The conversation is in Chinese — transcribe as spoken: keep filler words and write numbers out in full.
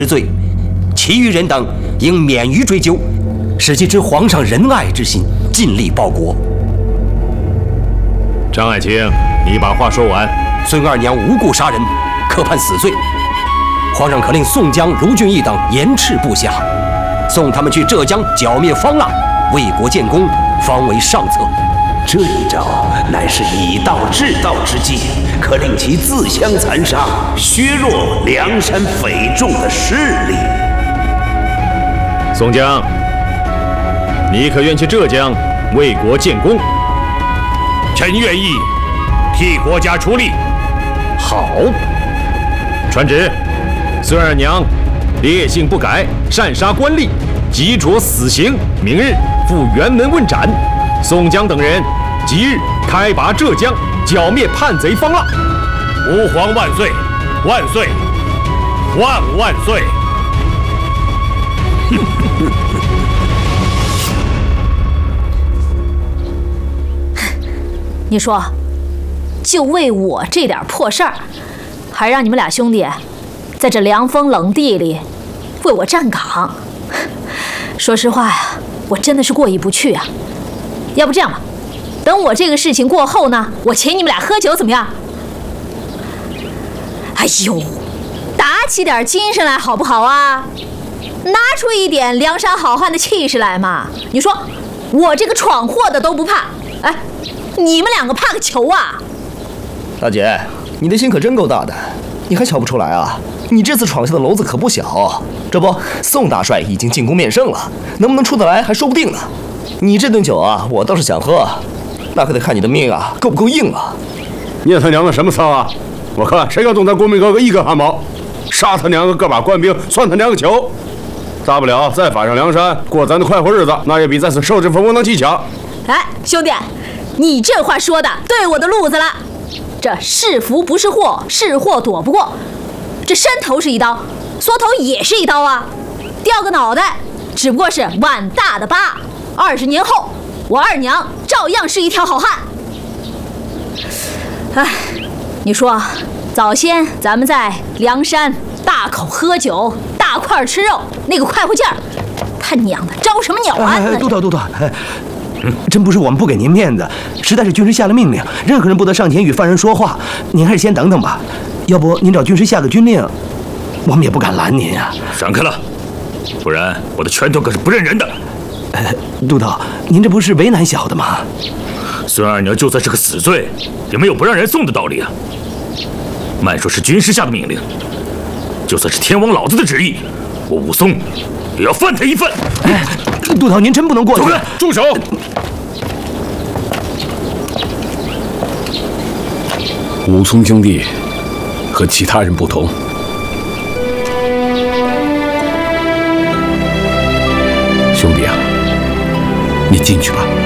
罪，其余人等应免于追究，使其知皇上仁爱之心，尽力报国。 张爱卿，你把话说完。 孙二娘无故杀人，可判死罪。皇上可令宋江、卢俊义等严斥部下，送他们去浙江剿灭方腊，为国建功，方为上策。 这一招乃是以道治道之计，可令其自相残杀，削弱梁山匪众的势力。 宋江，你可愿去浙江为国建功？ 臣愿意替国家出力。 好，传旨，孙二娘烈性不改，擅杀官吏，即着死刑，明日赴辕门问斩。宋江等人即日开拔浙江，剿灭叛贼方腊。 吾皇万岁！万岁！万万岁！ 你说，就为我这点破事儿，还让你们俩兄弟在这凉风冷地里为我站岗？说实话呀，我真的是过意不去啊。要不这样吧，等我这个事情过后呢，我请你们俩喝酒怎么样？哎呦，打起点精神来好不好啊？拿出一点梁山好汉的气势来嘛！你说我这个闯祸的都不怕，哎，你们两个怕个球啊！ 大姐，你的心可真够大的，你还瞧不出来啊？你这次闯下的篓子可不小，这不，宋大帅已经进宫面圣了，能不能出得来还说不定呢。你这顿酒啊，我倒是想喝，那可得看你的命啊，够不够硬啊！ 念他娘的什么操啊！我看谁敢动咱国民哥哥一根汗毛，杀他娘个个把官兵，算他娘个球！大不了再返上梁山，过咱的快活日子，那也比在此受这风风能气强。 哎，兄弟，你这话说的对我的路子了。这是福不是祸，是祸躲不过。这伸头是一刀，缩头也是一刀啊！掉个脑袋，只不过是碗大的疤。二十年后，我二娘照样是一条好汉。哎，你说，早先咱们在梁山大口喝酒，大块吃肉，那个快活劲儿，他娘的招什么鸟啊！ 哎，督导督导，哎，真不是我们不给您面子，实在是军师下了命令，任何人不得上前与犯人说话。您还是先等等吧，要不您找军师下个军令，我们也不敢拦您啊。 闪开了，不然我的拳头可是不认人的。 呃，督导，您这不是为难小的吗？ 孙二娘就算是个死罪，也没有不让人送的道理啊。慢说是军师下的命令，就算是天王老子的旨意，我武松也要犯他一份。 哎，督导，您真不能过去。 走开，住手！ 武松兄弟和其他人不同，兄弟啊，你进去吧。